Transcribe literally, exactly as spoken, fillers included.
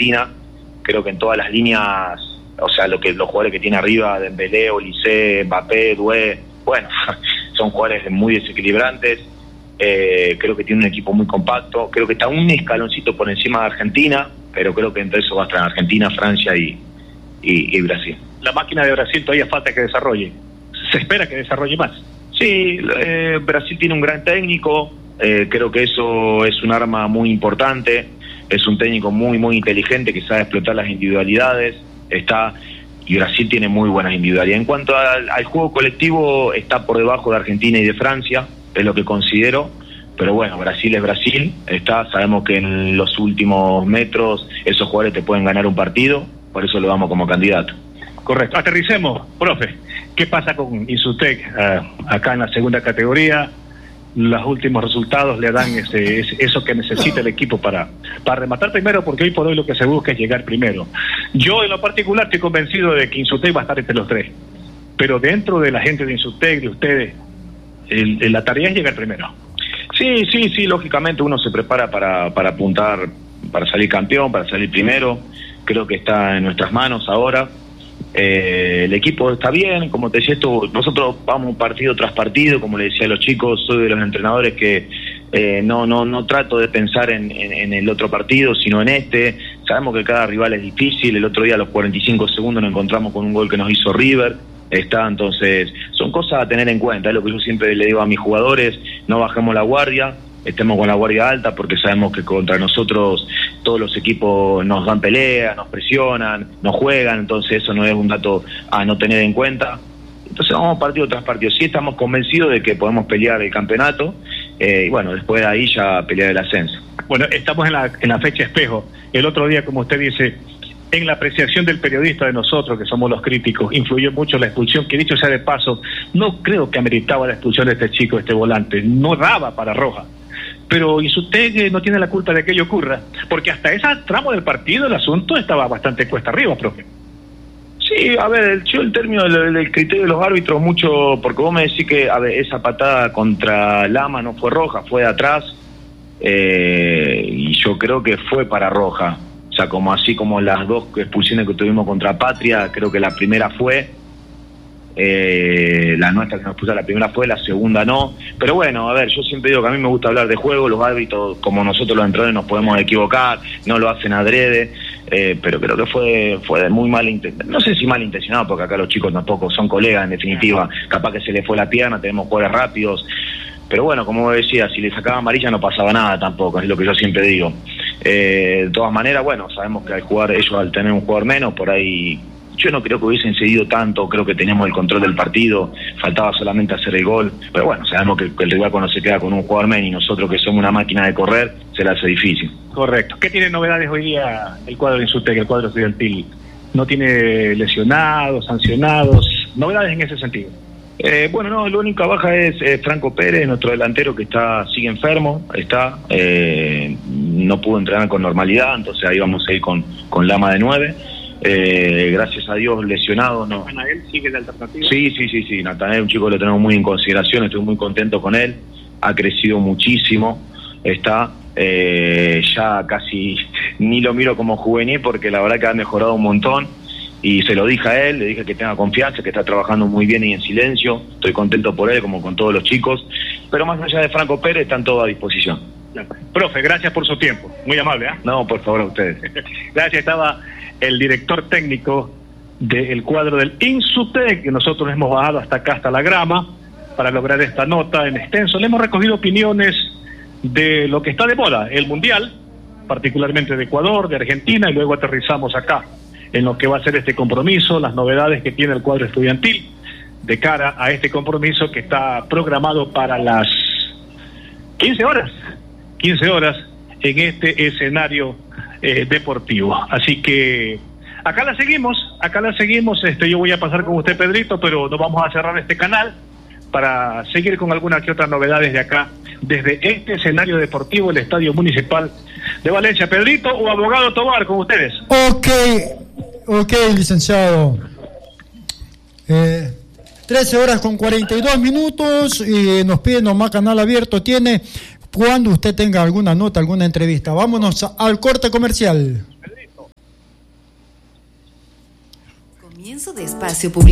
Argentina. Creo que en todas las líneas, o sea, lo que los jugadores que tiene arriba, Dembélé, Olise, Mbappé, Doué, bueno, son jugadores muy desequilibrantes. Eh, creo que tiene un equipo muy compacto. Creo que está un escaloncito por encima de Argentina, pero creo que entre eso va a estar Argentina, Francia y, y, y Brasil. La máquina de Brasil todavía falta que desarrolle. Se espera que desarrolle más. Sí, eh, Brasil tiene un gran técnico. Eh, creo que eso es un arma muy importante. Es un técnico muy, muy inteligente que sabe explotar las individualidades. Está y Brasil tiene muy buenas individualidades. En cuanto al, al juego colectivo, está por debajo de Argentina y de Francia, es lo que considero. Pero bueno, Brasil es Brasil. Está, sabemos que en los últimos metros esos jugadores te pueden ganar un partido, por eso lo damos como candidato. Correcto. Aterricemos, profe. ¿Qué pasa con Insutec uh, acá en la segunda categoría? Los últimos resultados le dan ese, ese, eso que necesita el equipo para, para rematar primero, porque hoy por hoy lo que se busca es llegar primero. Yo en lo particular estoy convencido de que Insutec va a estar entre los tres, pero dentro de la gente de Insutec, de ustedes, el, el, la tarea es llegar primero. Sí, sí, sí, lógicamente uno se prepara para, para apuntar, para salir campeón, para salir primero. Creo que está en nuestras manos ahora. Eh, el equipo está bien, como te decía, esto, nosotros vamos partido tras partido, como le decía a los chicos, soy de los entrenadores que eh, no no no trato de pensar en, en, en el otro partido, sino en este. Sabemos que cada rival es difícil. El otro día a los cuarenta y cinco segundos nos encontramos con un gol que nos hizo River. Está, entonces, son cosas a tener en cuenta, es lo que yo siempre le digo a mis jugadores: no bajemos la guardia, estemos con la guardia alta, porque sabemos que contra nosotros todos los equipos nos dan pelea, nos presionan, nos juegan, entonces eso no es un dato a no tener en cuenta. Entonces vamos partido tras partido. Sí estamos convencidos de que podemos pelear el campeonato, eh, y bueno, después de ahí ya pelear el ascenso. Bueno, estamos en la, en la fecha espejo. El otro día, como usted dice, en la apreciación del periodista de nosotros, que somos los críticos, influyó mucho la expulsión, que dicho sea de paso, no creo que ameritaba la expulsión de este chico, este volante, no daba para roja. Pero Insutec no tiene la culpa de que ello ocurra, porque hasta ese tramo del partido el asunto estaba bastante cuesta arriba, profe. Sí, a ver, el, yo el término del, del criterio de los árbitros mucho, porque vos me decís que, a ver, esa patada contra Lama no fue roja, fue de atrás, eh, y yo creo que fue para roja. O sea, como así como las dos expulsiones que tuvimos contra Patria, creo que la primera fue, eh, la nuestra que nos puso la primera fue, la segunda no. Pero bueno, a ver, yo siempre digo que a mí me gusta hablar de juego, los árbitros, como nosotros los entrenadores nos podemos equivocar, no lo hacen adrede, eh, pero creo que fue fue de muy mal intencionado, no sé si mal intencionado, porque acá los chicos tampoco son colegas en definitiva, capaz que se les fue la pierna, tenemos jugadores rápidos, pero bueno, como decía, si le sacaba amarilla no pasaba nada tampoco, es lo que yo siempre digo. Eh, de todas maneras, bueno, sabemos que al jugar ellos, al tener un jugador menos, por ahí yo no creo que hubiesen cedido tanto, creo que teníamos el control del partido, faltaba solamente hacer el gol, pero bueno, sabemos que, que el rival cuando se queda con un jugador menos y nosotros que somos una máquina de correr, se le hace difícil. Correcto. ¿Qué tiene novedades hoy día el cuadro de Insutec, el cuadro estudiantil? ¿No tiene lesionados, sancionados? ¿Novedades en ese sentido? Eh, bueno, no, la única baja es eh, Franco Pérez, nuestro delantero, que está sigue enfermo, está eh, no pudo entrenar con normalidad, entonces ahí vamos a ir con, con Lama de nueve. Eh, gracias a Dios lesionado, ¿no? ¿Natanael sigue la alternativa? Sí, sí, sí, sí, Natanael, un chico que lo tenemos muy en consideración, estoy muy contento con él, ha crecido muchísimo, está, eh, ya casi ni lo miro como juvenil porque la verdad que ha mejorado un montón, y se lo dije a él, le dije que tenga confianza, que está trabajando muy bien y en silencio, estoy contento por él como con todos los chicos, pero más allá de Franco Pérez están todos a disposición. Profe, gracias por su tiempo, muy amable, ¿eh? No, por favor, a ustedes. Gracias, estaba el director técnico del cuadro del Insutec, que nosotros hemos bajado hasta acá, hasta la grama, para lograr esta nota en extenso. Le hemos recogido opiniones de lo que está de moda, el Mundial, particularmente de Ecuador, de Argentina, y luego aterrizamos acá en lo que va a ser este compromiso, las novedades que tiene el cuadro estudiantil de cara a este compromiso que está programado para las quince horas, quince horas en este escenario eh, deportivo. Así que acá la seguimos, acá la seguimos, este, yo voy a pasar con usted, Pedrito, pero nos vamos a cerrar este canal para seguir con algunas que otras novedades de acá, desde este escenario deportivo, el Estadio Municipal de Valencia. Pedrito o abogado Tobar, con ustedes. Ok, ok, licenciado. Eh, trece horas con cuarenta y dos minutos y nos piden nomás canal abierto. Tiene cuando usted tenga alguna nota, alguna entrevista. Vámonos al corte comercial. Comienzo de espacio publicitario.